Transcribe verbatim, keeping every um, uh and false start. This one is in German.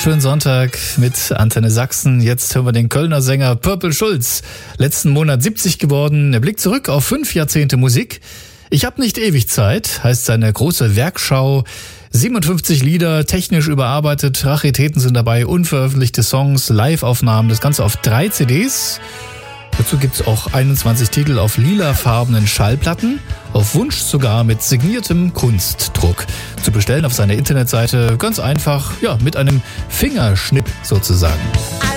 Schönen Sonntag mit Antenne Sachsen. Jetzt hören wir den Kölner Sänger Purple Schulz. Letzten Monat siebzig geworden. Er blickt zurück auf fünf Jahrzehnte Musik. Ich hab nicht ewig Zeit, heißt seine große Werkschau. siebenundfünfzig Lieder, technisch überarbeitet, Raritäten sind dabei, unveröffentlichte Songs, Live-Aufnahmen, das Ganze auf drei C Ds. Dazu gibt's auch einundzwanzig Titel auf lilafarbenen Schallplatten, auf Wunsch sogar mit signiertem Kunstdruck. Zu bestellen auf seiner Internetseite ganz einfach, ja, mit einem Fingerschnipp sozusagen.